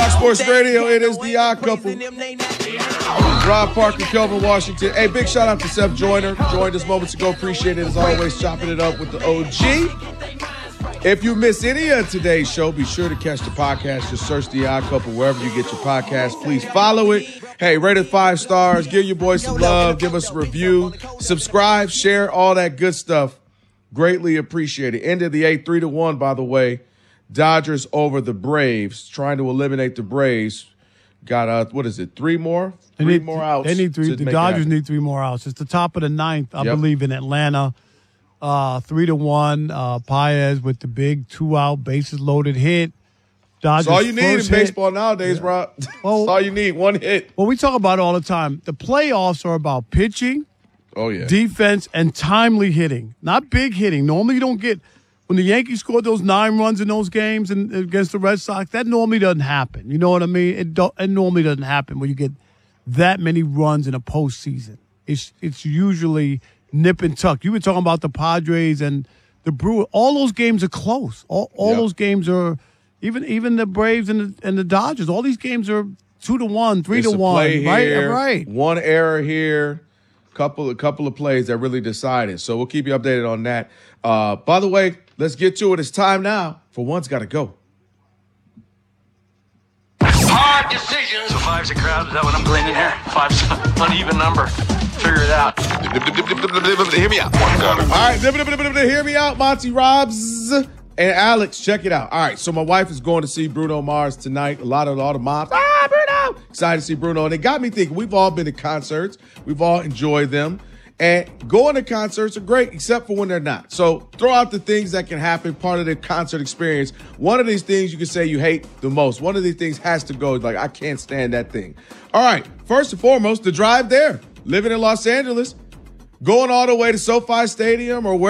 Fox Sports Radio, it is the Odd Couple. Rob Parker, Kelvin Washington. Hey, big shout out to Seth Joyner. Joined us moments ago. Appreciate it as always, chopping it up with the OG. If you miss any of today's show, be sure to catch the podcast. Just search the Odd Couple wherever you get your podcast. Please follow it. Hey, rate it 5 stars. Give your boys some love. Give us a review. Subscribe, share, all that good stuff. Greatly appreciated. End of the 8, 3-1, by the way. Dodgers over the Braves, trying to eliminate the Braves. Got, 3 more? Three more outs. They need 3. The Dodgers need 3 more outs. It's the top of the 9th, I believe, in Atlanta. 3-1. Paez with the big 2-out, bases loaded hit. Dodgers That's all you need in baseball nowadays, Rob. That's all you need, 1 hit. Well, we talk about it all the time. The playoffs are about pitching, defense, and timely hitting, not big hitting. Normally you don't get – when the Yankees scored those 9 runs in those games and against the Red Sox, that normally doesn't happen. You know what I mean? It normally doesn't happen when you get that many runs in a postseason. It's usually nip and tuck. You were talking about the Padres and the Brewers. All those games are close. All those games are even the Braves and the Dodgers. All these games are 2-1, 3-1. Right. One error here. Couple of plays that really decided. So we'll keep you updated on that. By the way, let's get to it. It's time now for One's Gotta Go. Hard decisions. So 5's a crowd. Is that what I'm gleaning here? 5's an uneven number. Figure it out. Hear me out. All right. Hear me out, Monty Robs and Alex. Check it out. All right. So my wife is going to see Bruno Mars tonight. All the moms. Bruno! Excited to see Bruno. And it got me thinking, we've all been to concerts. We've all enjoyed them. And going to concerts are great, except for when they're not. So throw out the things that can happen, part of the concert experience. One of these things you can say you hate the most. One of these things has to go. Like, I can't stand that thing. All right. First and foremost, the drive there. Living in Los Angeles, going all the way to SoFi Stadium or where